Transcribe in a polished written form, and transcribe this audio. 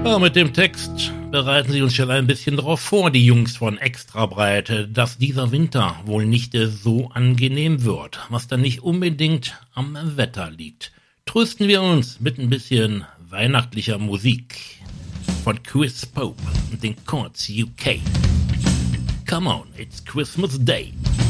Ja, mit dem Text bereiten Sie uns schon ein bisschen darauf vor, die Jungs von Extrabreite, dass dieser Winter wohl nicht so angenehm wird, was dann nicht unbedingt am Wetter liegt. Trösten wir uns mit ein bisschen weihnachtlicher Musik von Chris Pope und den Chords UK. Come on, it's Christmas Day.